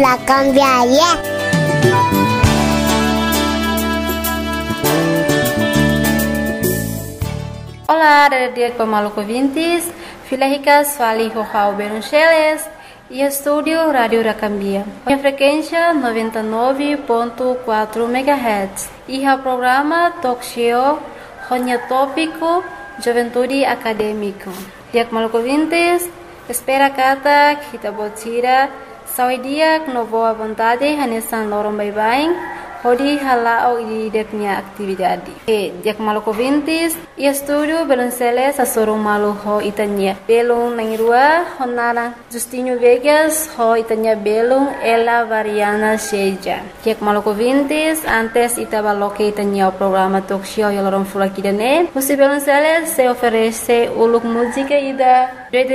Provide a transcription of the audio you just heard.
La cambiaria. Olá, dia Maluco ouvintes, Filhas Fali Rojao Beruncheles e estúdio Rádio Racambia. A frequência 99.4 MHz e o programa Talk Show Ronya Tópico Juventude Acadêmico. Dia Maluco ouvintes, espera kata kita botira sawi dia no boa vontade hanesan lorong bye-bye. Hodi halao i deknya atividade. Dia Maluco ouvintes, e estúdio Belunceles a sorum malu ho itanya. Belung nangirua honara Justinho Vegas ho itanya belung ela variana seja. Dia Maluco ouvintes, antes itabaloque itanya o programa talk show yalorom fulakidane. Você Belunceles se oferece uluk música ida